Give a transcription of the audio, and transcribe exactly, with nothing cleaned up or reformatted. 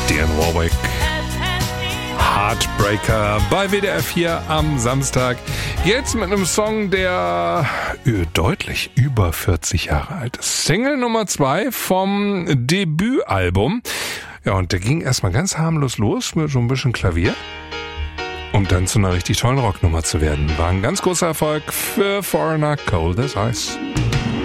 Dionne Warwick. Heartbreaker bei W D R vier am Samstag. Jetzt mit einem Song, der deutlich über vierzig Jahre alt ist. Single Nummer zwei vom Debütalbum. Ja, und der ging erstmal ganz harmlos los mit so ein bisschen Klavier, um dann zu einer richtig tollen Rocknummer zu werden. War ein ganz großer Erfolg für Foreigner, Cold as Ice.